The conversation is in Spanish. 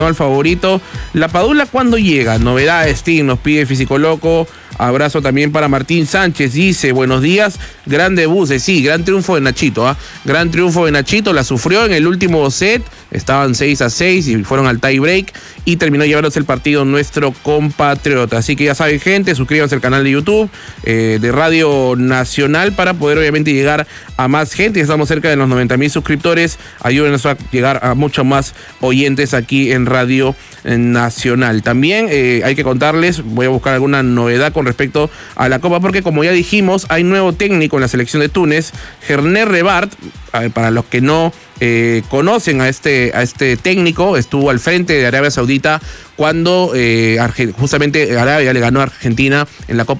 al favorito. La Padula, ¿cuándo llega? Novedades, Team, nos pide Físico Loco. Abrazo también para Martín Sánchez, dice, buenos días, gran debut, sí, gran triunfo de Nachito, gran triunfo de Nachito, la sufrió en el último set, estaban 6-6 y fueron al tie break y terminó llevándose el partido nuestro compatriota. Así que ya saben, gente, suscríbanse al canal de YouTube de Radio Nacional para poder obviamente llegar a más gente. Estamos cerca de los 90,000 suscriptores, ayúdenos a llegar a muchos más oyentes aquí en Radio Nacional. También hay que contarles, voy a buscar alguna novedad con respecto a la Copa, porque como ya dijimos, hay nuevo técnico en la selección de Túnez, Gerner Rebart. Para los que no conocen a este técnico, estuvo al frente de Arabia Saudita cuando justamente Arabia le ganó a Argentina en la Copa